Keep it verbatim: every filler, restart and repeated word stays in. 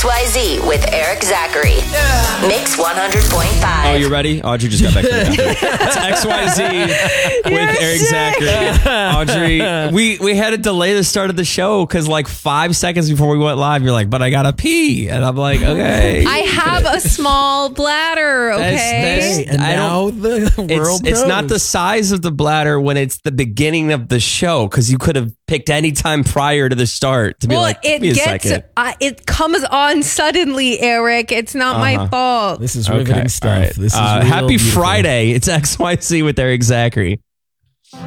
X Y Z with Eric Zachary. Yeah. Mix one hundred point five. Oh, you ready? Audrey just got back to the It's X Y Z with You're Eric sick. Zachary. Audrey, we, we had to delay the start of the show because like five seconds before we went live, you're like, but I gotta pee. And I'm like, okay. I have a small bladder, That's- okay? that's- And I now don't- the It's, world it's not knows. the size of the bladder when it's the beginning of the show because you could have picked any time prior to the start to be Well, like, it give me a gets, second. uh, it comes on suddenly, Eric. It's not my fault. This is riveting Okay, stuff. all right. This is Uh, real happy beautiful. Friday. It's X Y Z with Eric Zachary.